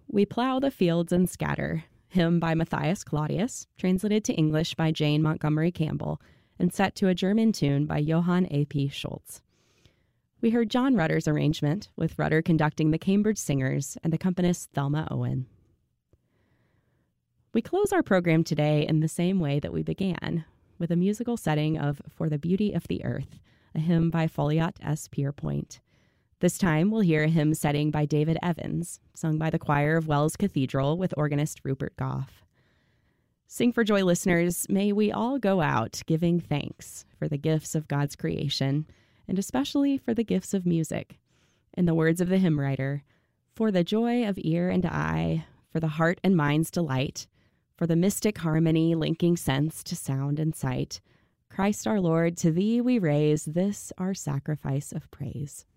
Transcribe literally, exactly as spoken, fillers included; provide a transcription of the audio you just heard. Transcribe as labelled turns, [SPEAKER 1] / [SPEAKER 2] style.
[SPEAKER 1] We Plow the Fields and Scatter, hymn by Matthias Claudius, translated to English by Jane Montgomery Campbell, and set to a German tune by Johann A P Schultz. We heard John Rutter's arrangement, with Rutter conducting the Cambridge Singers and accompanist Thelma Owen. We close our program today in the same way that we began, with a musical setting of For the Beauty of the Earth, a hymn by Folliot S. Pierpoint. This time we'll hear a hymn setting by David Evans, sung by the choir of Wells Cathedral with organist Rupert Goff. Sing for Joy listeners, may we all go out giving thanks for the gifts of God's creation, and especially for the gifts of music. In the words of the hymn writer, for the joy of ear and eye, for the heart and mind's delight, for the mystic harmony linking sense to sound and sight, Christ our Lord, to thee we raise this our sacrifice of praise.